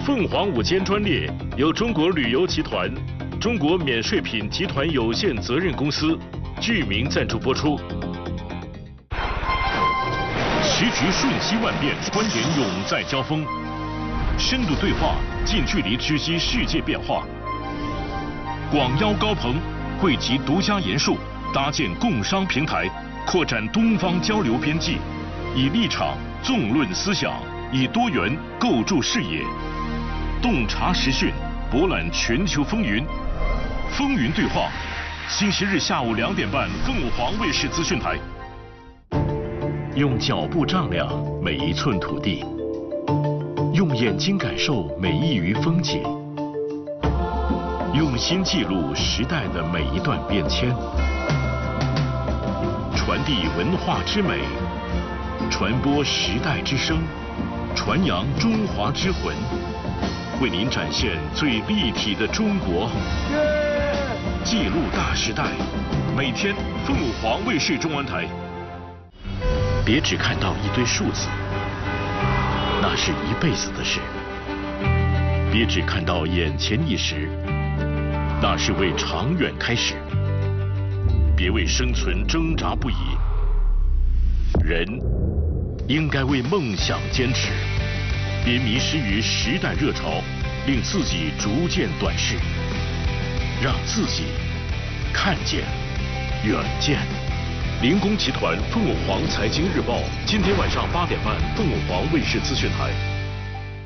凤凰午间专列由中国旅游集团、中国免税品集团有限责任公司剧名赞助播出。时局瞬息万变，观点永在交锋，深度对话，近距离直击世界变化。广邀高朋，汇集独家研述，搭建共商平台，扩展东方交流边际，以立场纵论思想，以多元构筑视野，洞察时讯，博览全球风云。风云对话，星期日下午2点半，凤凰卫视资讯台。用脚步丈量每一寸土地，用眼睛感受每一隅风景，用心记录时代的每一段变迁，传递文化之美，传播时代之声，传扬中华之魂，为您展现最立体的中国，记录大时代。每天凤凰卫视中文台。别只看到一堆数字，那是一辈子的事；别只看到眼前一时，那是为长远开始。别为生存挣扎不已，人应该为梦想坚持。别迷失于时代热潮，令自己逐渐短视，让自己看见远见。灵工集团凤凰财经日报，今天晚上8点半，凤凰卫视资讯台。